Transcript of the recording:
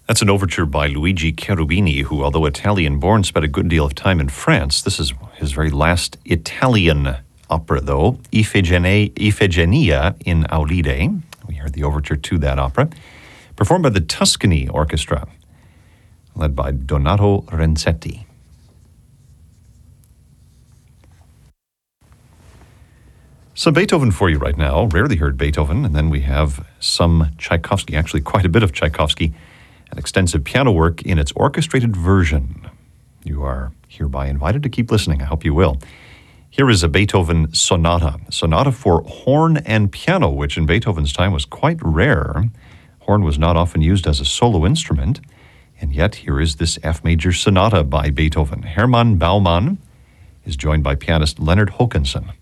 That's an overture by Luigi Cherubini, who, although Italian-born, spent a good deal of time in France. This is his very last Italian opera, though, Iphigenia in Aulide. We heard the overture to that opera, performed by the Tuscany Orchestra, led by Donato Renzetti. Some Beethoven for you right now. Rarely heard Beethoven, and then we have some Tchaikovsky, actually quite a bit of Tchaikovsky, and extensive piano work in its orchestrated version. You are hereby invited to keep listening. I hope you will. Here is a Beethoven sonata for horn and piano, which in Beethoven's time was quite rare. Horn was not often used as a solo instrument, and yet here is this F major sonata by Beethoven. Hermann Baumann is joined by pianist Leonard Hokanson.